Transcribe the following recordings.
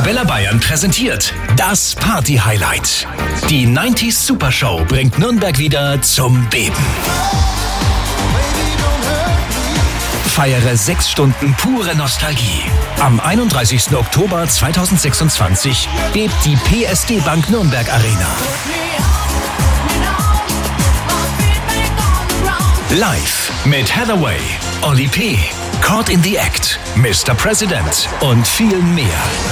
Arabella Bayern präsentiert das Party-Highlight. Die 90s Supershow bringt Nürnberg wieder zum Beben. Feiere 6 Stunden pure Nostalgie. Am 31. Oktober 2026 bebt die PSD Bank Nürnberg Arena. Live mit Hathaway, Oli P., Caught in the Act, Mr. President und viel mehr.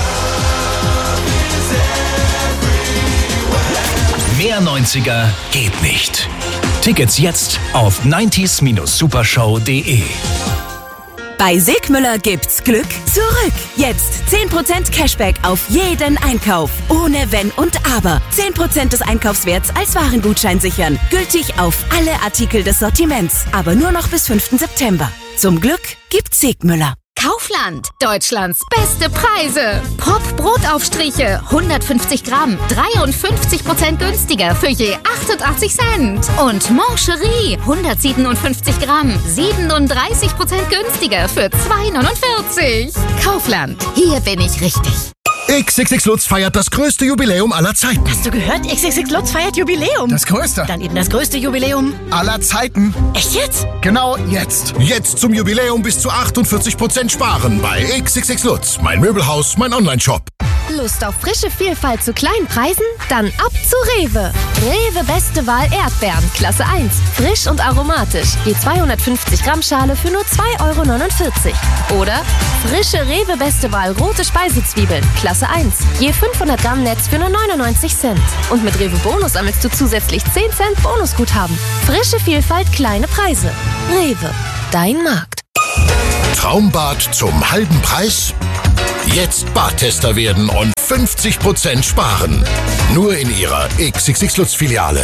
Mehr 90er geht nicht. Tickets jetzt auf 90s-supershow.de. Bei Sigmüller gibt's Glück zurück. Jetzt 10% Cashback auf jeden Einkauf. Ohne Wenn und Aber. 10% des Einkaufswerts als Warengutschein sichern. Gültig auf alle Artikel des Sortiments. Aber nur noch bis 5. September. Zum Glück gibt's Sigmüller. Kaufland, Deutschlands beste Preise. Pop Brotaufstriche, 150 Gramm, 53% günstiger für je 88 Cent. Und Mancherie, 157 Gramm, 37% günstiger für 2,49. Kaufland, hier bin ich richtig. XXX Lutz feiert das größte Jubiläum aller Zeiten. Hast du gehört? XXX Lutz feiert Jubiläum. Das größte. Dann eben das größte Jubiläum aller Zeiten. Echt jetzt? Genau jetzt. Jetzt zum Jubiläum bis zu 48% sparen bei XXX Lutz. Mein Möbelhaus, mein Onlineshop. Lust auf frische Vielfalt zu kleinen Preisen? Dann ab zu Rewe. Rewe beste Wahl Erdbeeren, Klasse 1. Frisch und aromatisch. Je 250 Gramm Schale für nur 2,49 €. Oder frische Rewe beste Wahl rote Speisezwiebeln, Klasse 1. Je 500 Gramm Netz für nur 99 Cent. Und mit Rewe Bonus sammelst du zusätzlich 10 Cent Bonusguthaben. Frische Vielfalt, kleine Preise. Rewe, dein Markt. Traumbad zum halben Preis? Jetzt Badtester werden und 50% sparen. Nur in Ihrer XXX Lutz Filiale.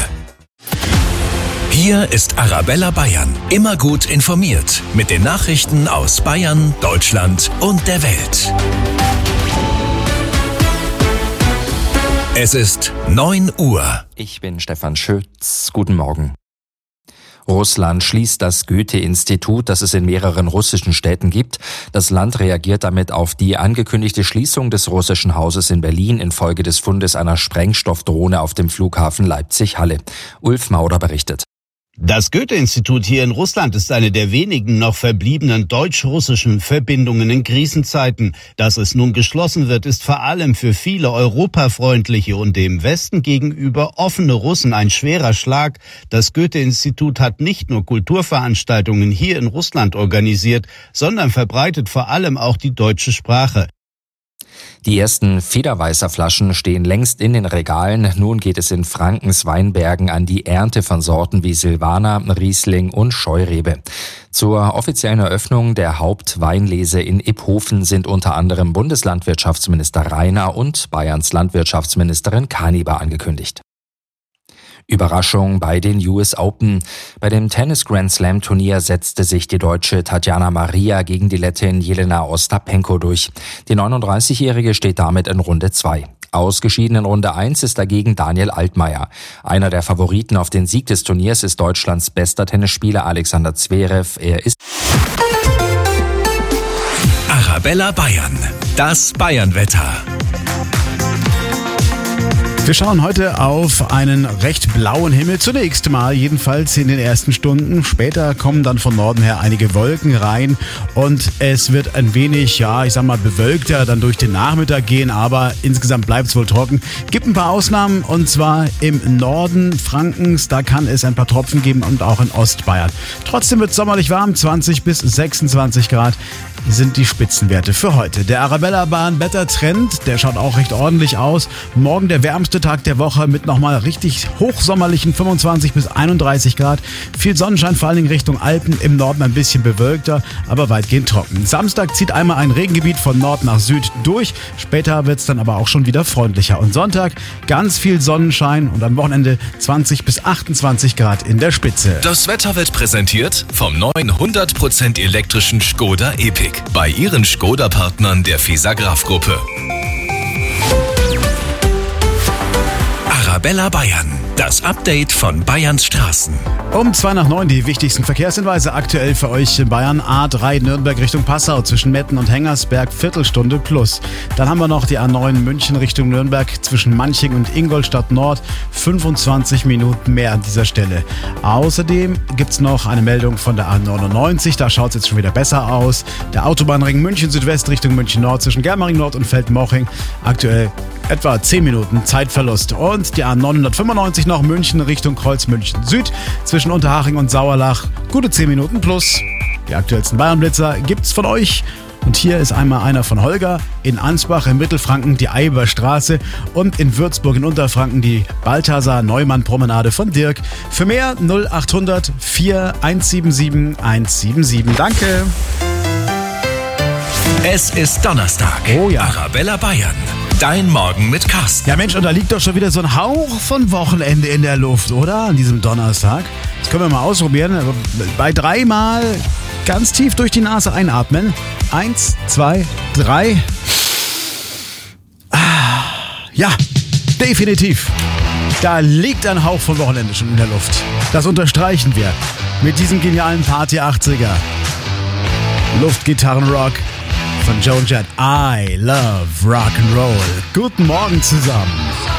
Hier ist Arabella Bayern. Immer gut informiert mit den Nachrichten aus Bayern, Deutschland und der Welt. Es ist 9 Uhr. Ich bin Stefan Schütz. Guten Morgen. Russland schließt das Goethe-Institut, das es in mehreren russischen Städten gibt. Das Land reagiert damit auf die angekündigte Schließung des russischen Hauses in Berlin infolge des Fundes einer Sprengstoffdrohne auf dem Flughafen Leipzig-Halle. Ulf Mauder berichtet. Das Goethe-Institut hier in Russland ist eine der wenigen noch verbliebenen deutsch-russischen Verbindungen in Krisenzeiten. Dass es nun geschlossen wird, ist vor allem für viele europafreundliche und dem Westen gegenüber offene Russen ein schwerer Schlag. Das Goethe-Institut hat nicht nur Kulturveranstaltungen hier in Russland organisiert, sondern verbreitet vor allem auch die deutsche Sprache. Die ersten Federweißer Flaschen stehen längst in den Regalen. Nun geht es in Frankens Weinbergen an die Ernte von Sorten wie Silvaner, Riesling und Scheurebe. Zur offiziellen Eröffnung der Hauptweinlese in Iphofen sind unter anderem Bundeslandwirtschaftsminister Rainer und Bayerns Landwirtschaftsministerin Kaniber angekündigt. Überraschung bei den US Open. Bei dem Tennis-Grand-Slam-Turnier setzte sich die Deutsche Tatjana Maria gegen die Lettin Jelena Ostapenko durch. Die 39-Jährige steht damit in Runde 2. Ausgeschieden in Runde 1 ist dagegen Daniel Altmaier. Einer der Favoriten auf den Sieg des Turniers ist Deutschlands bester Tennisspieler Alexander Zverev. Er ist Arabella Bayern. Das Bayernwetter. Wir schauen heute auf einen recht blauen Himmel, zunächst mal jedenfalls in den ersten Stunden. Später kommen dann von Norden her einige Wolken rein und es wird ein wenig, bewölkter dann durch den Nachmittag gehen, aber insgesamt bleibt es wohl trocken. Gibt ein paar Ausnahmen und zwar im Norden Frankens, da kann es ein paar Tropfen geben und auch in Ostbayern. Trotzdem wird es sommerlich warm, 20 bis 26 Grad sind die Spitzenwerte für heute. Der Arabella Bayern Wettertrend, der schaut auch recht ordentlich aus. Morgen der wärmste Tag der Woche mit nochmal richtig hochsommerlichen 25 bis 31 Grad. Viel Sonnenschein, vor allen Dingen Richtung Alpen, im Norden ein bisschen bewölkter, aber weitgehend trocken. Samstag zieht einmal ein Regengebiet von Nord nach Süd durch. Später wird es dann aber auch schon wieder freundlicher. Und Sonntag ganz viel Sonnenschein und am Wochenende 20 bis 28 Grad in der Spitze. Das Wetter wird präsentiert vom neuen 100% elektrischen Škoda Epiq bei Ihren Škoda-Partnern der FISA-Graf-Gruppe. Arabella Bayern. Das Update von Bayerns Straßen. Um 8:02 die wichtigsten Verkehrshinweise aktuell für euch in Bayern. A3 Nürnberg Richtung Passau zwischen Metten und Hengersberg, Viertelstunde plus. Dann haben wir noch die A9 München Richtung Nürnberg zwischen Manching und Ingolstadt Nord, 25 Minuten mehr an dieser Stelle. Außerdem gibt's noch eine Meldung von der A99, da schaut's jetzt schon wieder besser aus. Der Autobahnring München Südwest Richtung München Nord zwischen Germering Nord und Feldmoching, aktuell etwa 10 Minuten Zeitverlust. Und die A995 noch München Richtung Kreuz München Süd zwischen Unterhaching und Sauerlach, gute 10 Minuten plus. Die aktuellsten Bayernblitzer gibt's von euch. Und hier ist einmal einer von Holger, in Ansbach in Mittelfranken die Eiberstraße und in Würzburg in Unterfranken die Balthasar-Neumann-Promenade von Dirk. Für mehr 0800 4177 177. Danke. Es ist Donnerstag. Oh ja. Arabella Bayern. Dein Morgen mit Carsten. Ja Mensch, und da liegt doch schon wieder so ein Hauch von Wochenende in der Luft, oder? An diesem Donnerstag. Das können wir mal ausprobieren. Bei 3 Mal ganz tief durch die Nase einatmen. 1, 2, 3. Ja, definitiv. Da liegt ein Hauch von Wochenende schon in der Luft. Das unterstreichen wir mit diesem genialen Party 80er. Luftgitarrenrock von Joan Jett. I love Rock'n'Roll. Guten Morgen zusammen.